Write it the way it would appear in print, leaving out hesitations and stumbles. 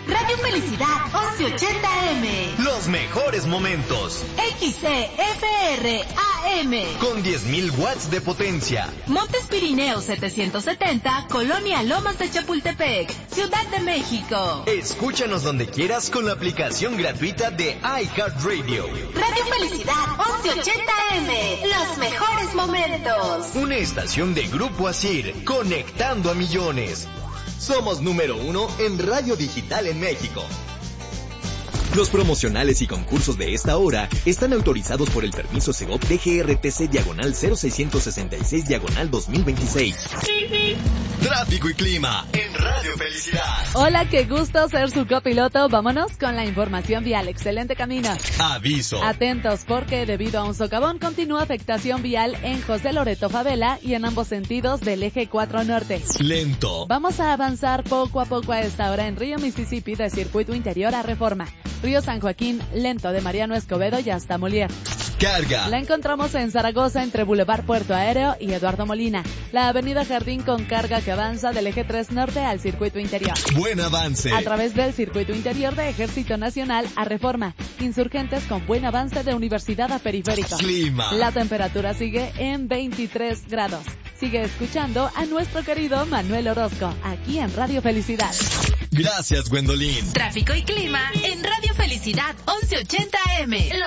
Radio Felicidad 1180M. Los mejores momentos. XCFR AM. Con 10.000 watts de potencia. Montes Pirineos 770, Colonia Lomas de Chapultepec, Ciudad de México. Escúchanos donde quieras con la aplicación gratuita de iHeartRadio. Radio Felicidad 1180M. Los mejores momentos. Una estación de Grupo Asir, conectando a millones. Somos número 1 en radio digital en México. Los promocionales y concursos de esta hora están autorizados por el permiso Segov DGRTC/0666/2026. Tráfico y clima en Radio Felicidad. Hola, qué gusto ser su copiloto. Vámonos con la información vial. Excelente camino. Aviso. Atentos porque debido a un socavón continúa afectación vial en José Loreto Favela y en ambos sentidos del eje 4 norte. Lento. Vamos a avanzar poco a poco a esta hora en Río Mississippi de Circuito Interior a Reforma. Río San Joaquín, lento de Mariano Escobedo y hasta Molière. Carga. La encontramos en Zaragoza entre Boulevard Puerto Aéreo y Eduardo Molina. La avenida Jardín con carga que avanza del eje 3 norte al Circuito Interior. Buen avance. A través del Circuito Interior de Ejército Nacional a Reforma. Insurgentes con buen avance de Universidad a Periférico. Clima. La temperatura sigue en 23 grados. Sigue escuchando a nuestro querido Manuel Orozco, aquí en Radio Felicidad. Gracias, Gwendolyn. Tráfico y clima en Radio Felicidad 1180M.